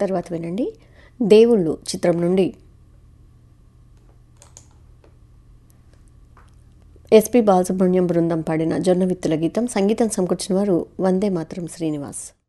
తర్వాత వినండి దేవుళ్ళు చిత్రం నుండి ఎస్పి బాలసుబ్రహ్మణ్యం బృందం పాడిన జొన్న విత్తుల గీతం. సంగీతం సమకూర్చిన వారు వందే మాతరం శ్రీనివాస్.